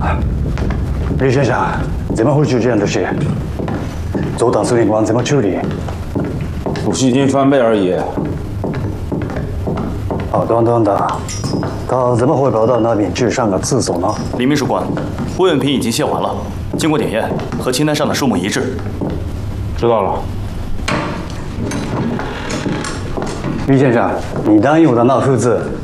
李先生，怎么会出这样的事？左党司令官怎么处理？ 抚恤金翻倍而已。 好端端的，他怎么会跑到那边去上个厕所呢？ 李秘书官，护院品已经卸完了，经过检验，和清单上的数目一致。 知道了。 李先生，你答应我的那数字